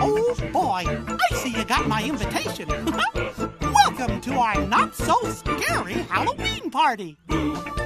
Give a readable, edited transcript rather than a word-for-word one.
Oh, boy, I see you got my invitation. Welcome to our not-so-scary Halloween party.